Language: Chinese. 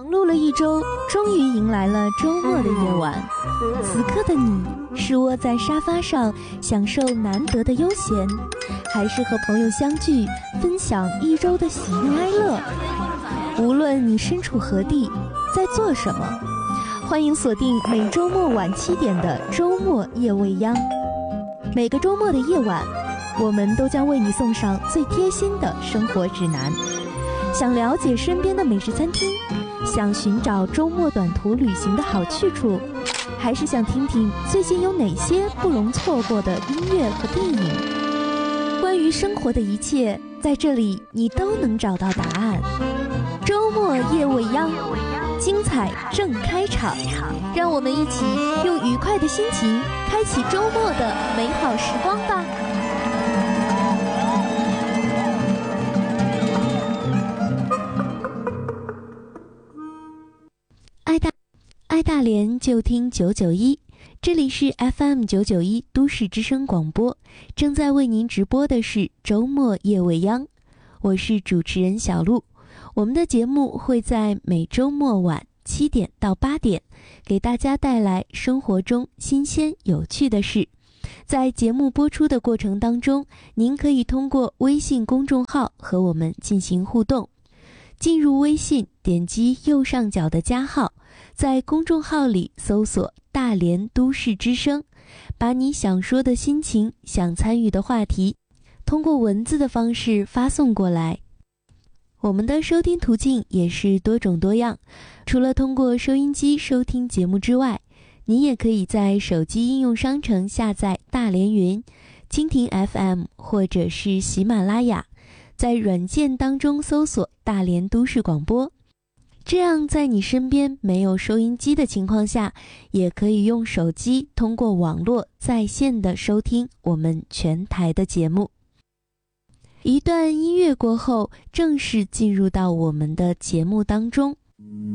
忙碌了一周，终于迎来了周末的夜晚。此刻的你是窝在沙发上享受难得的悠闲，还是和朋友相聚分享一周的喜怒哀乐？无论你身处何地，在做什么，欢迎锁定每周末晚7点的周末夜未央。每个周末的夜晚，我们都将为你送上最贴心的生活指南。想了解身边的美食餐厅，想寻找周末短途旅行的好去处，还是想听听最近有哪些不容错过的音乐和电影？关于生活的一切，在这里你都能找到答案。周末夜未央，精彩正开场，让我们一起用愉快的心情开启周末的美好时光吧。爱大连就听991，这里是 FM 991都市之声广播，正在为您直播的是周末夜未央，我是主持人小璐。我们的节目会在每周末晚7点到8点，给大家带来生活中新鲜有趣的事。在节目播出的过程当中，您可以通过微信公众号和我们进行互动。进入微信，点击右上角的加号，在公众号里搜索大连都市之声，把你想说的心情、想参与的话题通过文字的方式发送过来。我们的收听途径也是多种多样，除了通过收音机收听节目之外，您也可以在手机应用商城下载大连云、蜻蜓 FM 或者是喜马拉雅，在软件当中搜索大连都市广播，这样在你身边没有收音机的情况下，也可以用手机通过网络在线的收听我们全台的节目。一段音乐过后，正式进入到我们的节目当中。